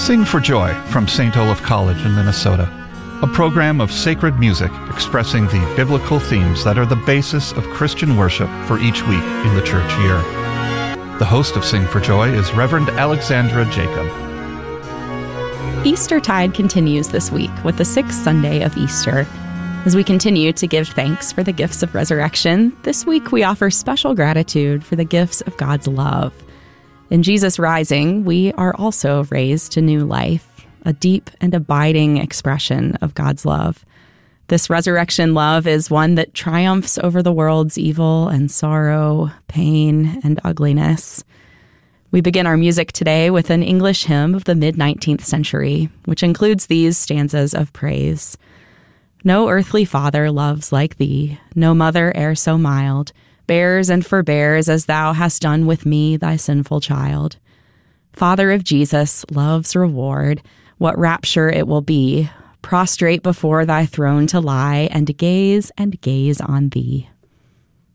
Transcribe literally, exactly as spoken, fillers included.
Sing for Joy from Saint Olaf College in Minnesota, a program of sacred music expressing the biblical themes that are the basis of Christian worship for each week in the church year. The host of Sing for Joy is Reverend Alexandra Jacob. Eastertide continues this week with the sixth Sunday of Easter. As we continue to give thanks for the gifts of resurrection, this week we offer special gratitude for the gifts of God's love. In Jesus rising, we are also raised to new life, a deep and abiding expression of God's love. This resurrection love is one that triumphs over the world's evil and sorrow, pain, and ugliness. We begin our music today with an English hymn of the mid-nineteenth century, which includes these stanzas of praise. No earthly father loves like thee, no mother e'er so mild, bears and forbears as thou hast done with me, thy sinful child. Father of Jesus, love's reward, what rapture it will be, prostrate before thy throne to lie and gaze and gaze on thee.